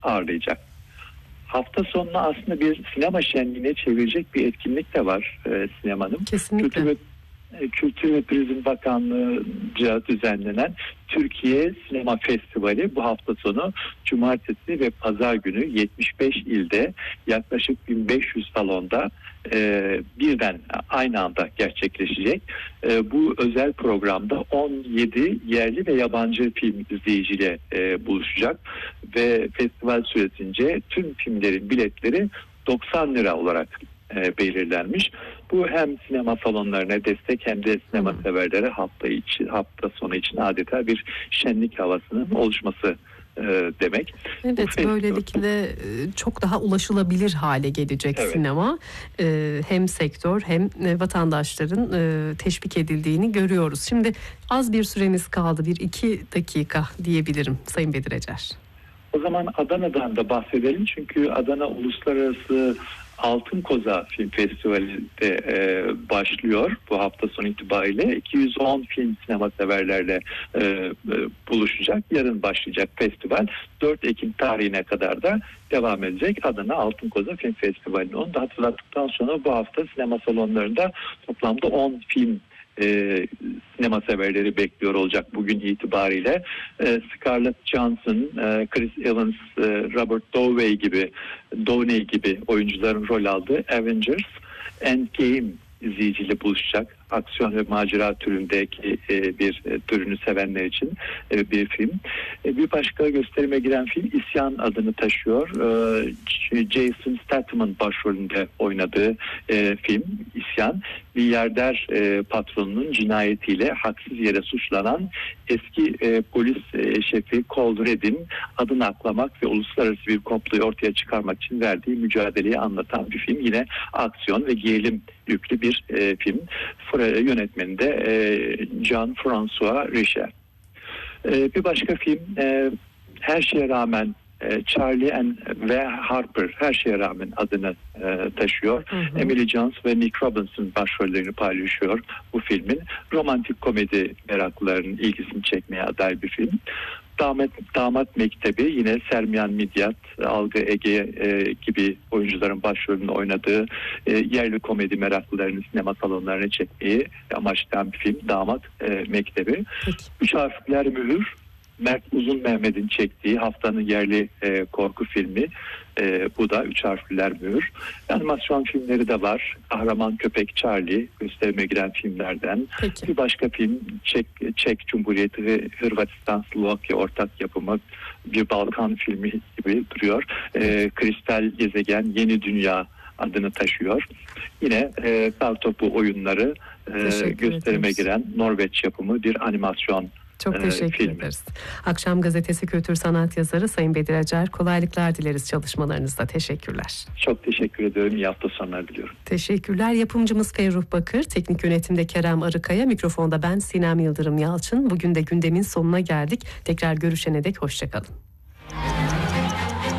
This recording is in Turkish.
ağırlayacak. Hafta sonuna aslında bir sinema şenliğine çevirecek bir etkinlik de var sinemanın. Kesinlikle. Kültür ve Turizm Bakanlığı'nca düzenlenen Türkiye Sinema Festivali bu hafta sonu Cumartesi ve Pazar günü 75 ilde yaklaşık 1500 salonda birden aynı anda gerçekleşecek. Bu özel programda 17 yerli ve yabancı film izleyiciyle buluşacak ve festival süresince tüm filmlerin biletleri 90 lira olarak belirlenmiş. Bu hem sinema salonlarına destek hem de sinema severlere hafta sonu için adeta bir şenlik havasının oluşması demek. Evet, böylelikle çok daha ulaşılabilir hale gelecek sinema. Hem sektör hem vatandaşların teşvik edildiğini görüyoruz. Şimdi az bir süremiz kaldı. 1-2 dakika diyebilirim Sayın Bedir Ecer. O zaman Adana'dan da bahsedelim. Çünkü Adana Uluslararası Altın Koza Film Festivali de başlıyor bu hafta sonu itibariyle. 210 film sinema severlerle buluşacak. Yarın başlayacak festival. 4 Ekim tarihine kadar da devam edecek Adana Altın Koza Film Festivali. Onu da hatırlattıktan sonra bu hafta sinema salonlarında toplamda 10 film sinema severleri bekliyor olacak bugün itibariyle. Scarlett Johansson, Chris Evans, Robert Downey gibi oyuncuların rol aldığı Avengers Endgame izleyiciyle buluşacak. Aksiyon ve macera türündeki bir türünü sevenler için bir film. Bir başka gösterime giren film İsyan adını taşıyor. Jason Statham'ın başrolünde oynadığı film İsyan. Milyarder patronunun cinayetiyle haksız yere suçlanan eski polis şefi Cole Redd'in adını aklamak ve uluslararası bir komployu ortaya çıkarmak için verdiği mücadeleyi anlatan bir film. Yine aksiyon ve gerilim yüklü bir film. Yönetmeni de Jean-François Richet. Bir başka film Her Şeye Rağmen Charlie ve Harper Her Şeye Rağmen adını taşıyor. Emily Jones ve Nick Robinson başrollerini paylaşıyor bu filmin. Romantik komedi meraklılarının ilgisini çekmeye aday bir film. Damat Mektebi yine Sermiyan Midyat, Algı Ege gibi oyuncuların başrolünü oynadığı yerli komedi meraklılarını sinema salonlarına çekmeyi amaçlayan bir film. Damat Mektebi. Üç Harfler Mühür, Mert Uzun Mehmet'in çektiği haftanın yerli korku filmi. Bu da Üç Harfliler Mühür. Animasyon filmleri de var. Kahraman Köpek Charlie gösterime giren filmlerden. Peki. Bir başka film Çek Cumhuriyeti ve Hırvatistan Slovakya ortak yapımı bir Balkan filmi gibi duruyor. Kristal Gezegen Yeni Dünya adını taşıyor. Yine Kartopu oyunları gösterime giren Norveç yapımı bir animasyon çok teşekkür ederiz. Akşam Gazetesi kültür sanat yazarı Sayın Bedir Ecer, kolaylıklar dileriz çalışmalarınızda. Teşekkürler. Çok teşekkür ediyorum. İyi hafta sonları diliyorum. Teşekkürler. Yapımcımız Ferruh Bakır, teknik yönetimde Kerem Arıkaya, mikrofonda ben Sinem Yıldırım Yalçın. Bugün de gündemin sonuna geldik. Tekrar görüşene dek hoşça kalın.